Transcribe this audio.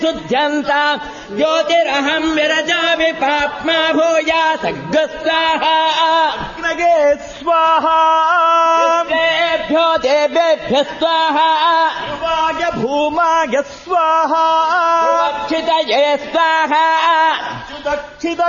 శుద్ధ్యంత జ్యోతిరహం విరజామి పాప్మా భూయా సగ్గస్వాహ అగ్నగే స్వాహ దేభ్యో దేవేభ్య స్వాహ ధ్రువాయ భూమాయ స్వాహ అక్షితయే స్వాహ సుదక్షిత